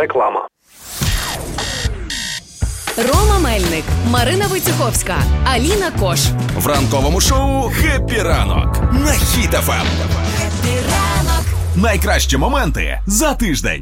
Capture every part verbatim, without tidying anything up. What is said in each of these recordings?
Реклама. Рома Мельник, Марина Войцеховська, Аліна Кош. В ранковому шоу «Хеппі ранок» на Хіт еф ем. Хеппі ранок. Найкращі моменти за тиждень.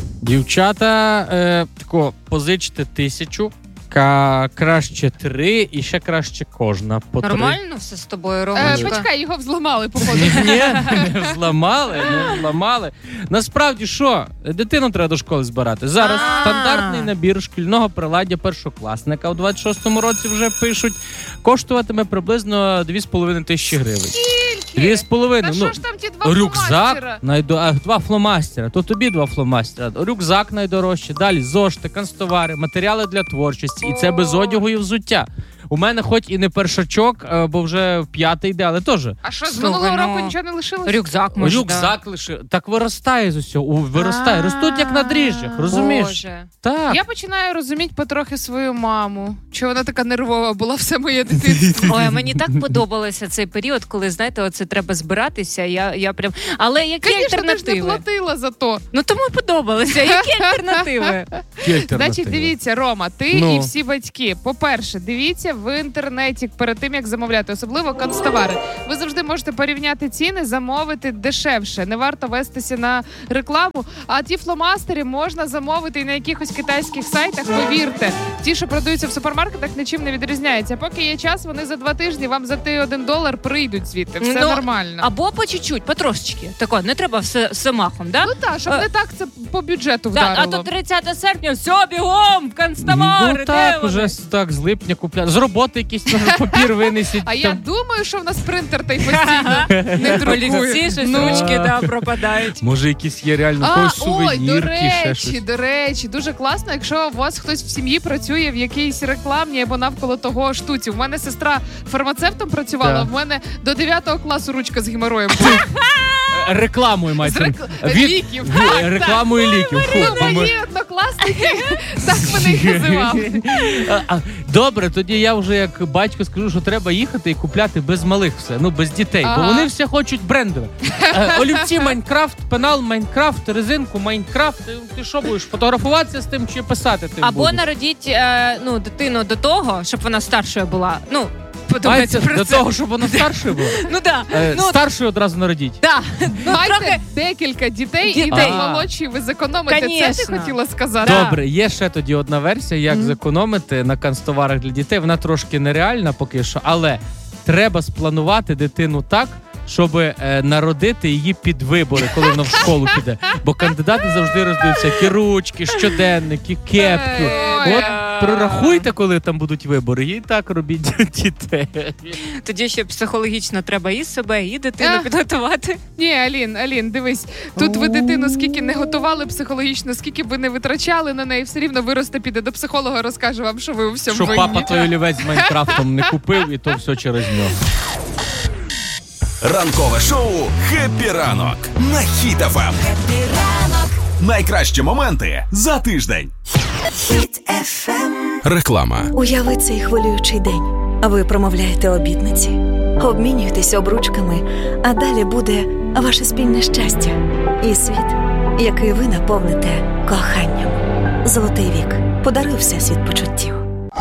Дівчата, е, тако, позичте тисячу, ка- краще три і ще краще кожна по три. Нормально все з тобою, Е, Ромочка? почекай, його взламали, походу. Ні, не взламали, не взламали. Насправді, що? Дитину треба до школи збирати. Зараз А. стандартний набір шкільного приладдя першокласника у двадцять шостому році вже пишуть, коштуватиме приблизно дві з половиною тисячі гривень. Дві з половиною. Та Ну, що ж там ті два рюкзак, фломастера? найдо... а, два фломастера, то тобі два фломастера. Рюкзак найдорожче, далі зошити, канцтовари, матеріали для творчості. І це без одягу і взуття. У мене хоч і не першачок, бо вже в п'ятий йде, але теж. А що, з Слухай, минулого ну, року нічого не лишилось? Рюкзак, може, Рюкзак лише. Так виростає з усього. У, Виростає. Ростуть як на дріжджах, розумієш? Боже. Так. Я починаю розуміти потрохи свою маму. Чого вона така нервова була все моє дитинство. Ой, мені так подобалося цей період, коли, знаєте, оце треба збиратися. Я, я прям... Але які Звісно, ти ж не альтернативи? платила за то. Ну тому й подобалося. Які альтернативи? Які альтернативи? Значить, дивіться, Рома, ти Ну. і всі батьки. По-перше, дивіться в інтернеті перед тим, як замовляти, особливо канцтовари. Ви завжди можете порівняти ціни, замовити дешевше. Не варто вестися на рекламу. А ті фломастери можна замовити і на якихось китайських сайтах, повірте. Ті, що продаються в супермаркетах, нічим не відрізняються. Поки є час, вони за два тижні вам за ти один долар прийдуть звідти. Все Ну, нормально. Або по чуть-чуть, потрошечки. Тако, не треба все, все махом, да? Ну так, щоб Е, не так це по бюджету Так, а вдарило. то тридцяте серпня, все, бігом, в канцтовари, Ну так, де вони? уже так, з липня купляти. З роботи якийсь може, папір винесіть. А я думаю, що в нас принтер та й постійно не друкує. Олівці, щось, Ну. ручки, да, пропадають. Може, якісь є реально А, когось ой, до сувенірки, ще щось. речі, до речі, дуже класно, якщо у вас хтось в сім'ї працює в якійсь рекламній або навколо того штуці. У мене сестра фармацевтом працювала, Так. в мене до дев'ятого класу ручка з геморроєм була. Рекламою мається. З рек- ліків. Від- Рекламою ліків. Фу, Ну, бо ми- мої однокласники, так мене їх називали. А, а, Добре, тоді я вже як батько скажу, що треба їхати і купляти без малих все, ну без дітей, бо Ага. вони все хочуть брендове. Е, Олівці Майнкрафт, пенал Майнкрафт, резинку Майнкрафт. Ти, ти що будеш, фотографуватися з тим чи писати тим Або будеш? народіть е, ну, дитину до того, щоб вона старшою була. Ну, подумайте Мається про до це. того, щоб вона старшою була. Ну да. Е, Ну, Старшою одразу народіть. да. Ну, Майте трохи... декілька дітей, і Дітей. ви А. молодші, ви зекономите. Це ти Конечно. хотіла сказати? Добре, є ще тоді одна версія, як зекономити на канцтоварах для дітей. Вона трошки нереальна поки що, але треба спланувати дитину так, щоб е, народити її під вибори, коли вона в школу піде. Бо кандидати завжди роздають всякі ручки, щоденники, кепки. Ой. От прорахуйте, коли там будуть вибори, і так робіть дітей. Тоді ще психологічно треба і себе, і дитину Ах. підготувати. Ні, Алін, Алін, дивись, тут ви дитину скільки не готували психологічно, скільки б ви не витрачали на неї, все рівно виросте, піде до психолога, розкаже вам, що ви у всьому Що винні. папа той олівець з Майнкрафтом не купив, і то все через нього. Ранкове шоу «Хеппі ранок» на Хіт еф ем. Хеппі ранок. Найкращі моменти за тиждень. Хіт еф ем. Реклама. Уяви цей хвилюючий день. А ви промовляєте обітниці, обмінюєтесь обручками, а далі буде ваше спільне щастя і світ, який ви наповните коханням. Золотий вік. Подаруй всесвіт почуттів.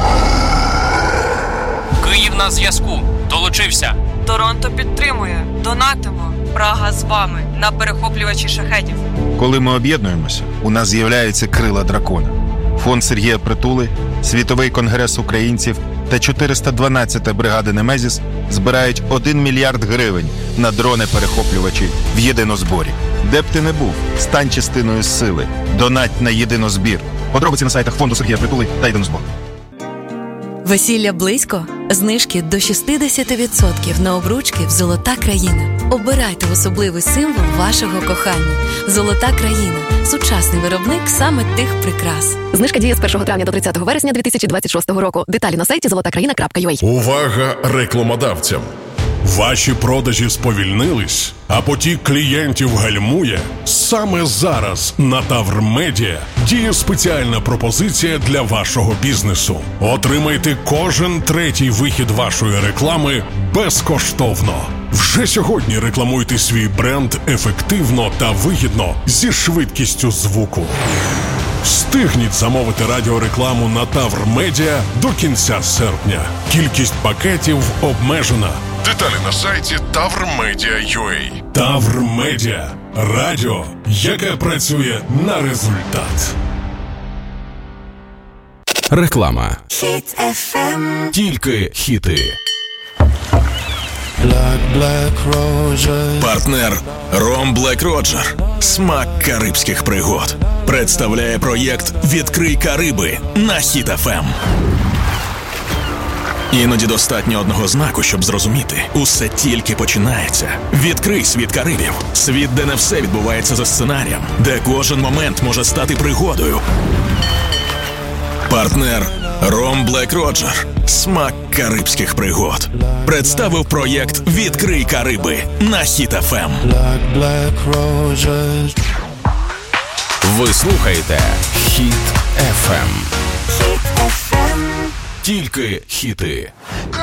Київ на зв'язку. Долучився. Торонто підтримує. Донатимо. Прага з вами на перехоплювачі шахедів. Коли ми об'єднуємося, у нас з'являються крила дракона. Фонд Сергія Притули, Світовий конгрес українців та чотириста дванадцята бригада Немезіс збирають один мільярд гривень на дрони-перехоплювачі в єдинозборі. Де б ти не був, стань частиною сили. Донать на єдинозбір. Подробиці на сайтах Фонду Сергія Притули та єдинозбору. Весілля близько? Знижки до шістдесят відсотків на обручки в «Золота країна». Обирайте особливий символ вашого кохання. «Золота країна» – сучасний виробник саме тих прикрас. Знижка діє з першого травня до тридцятого вересня дві тисячі двадцять шостого року. Деталі на сайті золота країна крапка ю а. Увага рекламодавцям! Ваші продажі сповільнились, а потік клієнтів гальмує? Саме зараз на Таврмедіа діє спеціальна пропозиція для вашого бізнесу. Отримайте кожен третій вихід вашої реклами безкоштовно. Вже сьогодні рекламуйте свій бренд ефективно та вигідно зі швидкістю звуку. Встигніть замовити радіорекламу на Тавр Медіа до кінця серпня. Кількість пакетів обмежена. Деталі на сайті тавр медіа крапка ю а. Тавр Медіа. Радіо, яке працює на результат. Реклама. Хіт еф ем. Тільки хіти. Black, black Roger. Партнер Ром Блек Роджер. Смак карибських пригод. Представляє проєкт «Відкрий Кариби» на Хіт еф ем. Іноді достатньо одного знаку, щоб зрозуміти. Усе тільки починається. Відкрий світ Карибів. Світ, де не все відбувається за сценарієм. Де кожен момент може стати пригодою. Партнер Ром Блек Роджер. Смак карибських пригод. Представив проєкт «Відкрий Кариби» на Хіт еф ем. Black, black Roger. Ви слухаєте Хіт еф ем. Хіт еф ем. Тільки хіти.